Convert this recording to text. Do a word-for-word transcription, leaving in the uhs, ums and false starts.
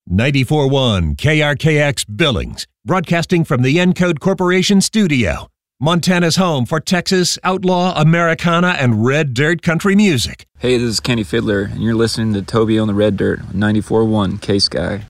ninety-four point one K R K X Billings, broadcasting from the Encode Corporation studio. Montana's home for Texas, outlaw, Americana, and red dirt country music. Hey, this is Kenny Fiddler, and you're listening to Toby on the Red Dirt on ninety-four point one K-Sky.